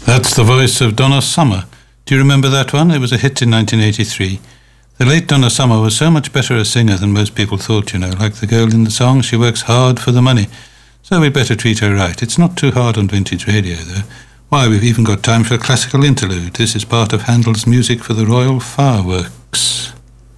That's the voice of Donna Summer. Do you remember that one? It was a hit in 1983. The late Donna Summer was so much better a singer than most people thought, you know. Like the girl in the song, she works hard for the money. So we'd better treat her right. It's not too hard on vintage radio, though. Why, we've even got time for a classical interlude. This is part of Handel's music for the Royal Fireworks.